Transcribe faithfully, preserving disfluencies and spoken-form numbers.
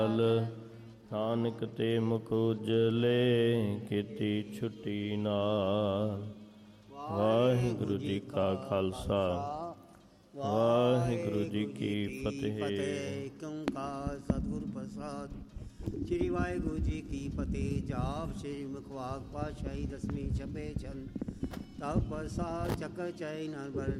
ਨਾਨਕ ਤੇ ਮੁਖ ਉਜਲੇ ਕੀਤੀ ਛੁੱਟੀ ਨਾਲ। ਵਾਹਿਗੁਰੂ ਜੀ ਕਾ ਖਾਲਸਾ ਵਾਹਿਗੁਰੂ ਜੀ ਕੀ ਫਤਿਹ। ਏਕ ਓਂਕਾਰ ਸਤਿਗੁਰ ਪ੍ਰਸਾਦਿ। ਸ੍ਰੀ ਵਾਹਿਗੁਰੂ ਜੀ ਕੀ ਫਤਿਹ। ਜਾਪ ਸ੍ਰੀ ਮੁਖਵਾਕ ਪਾਤਸ਼ਾਹੀ ਦਸਵੀਂ ਛੱਬੇ ਚੰਦ ਤਵ ਪ੍ਰਸਾਦ ਚੱਕਰ ਚੈ ਨਰ ਬਰਨ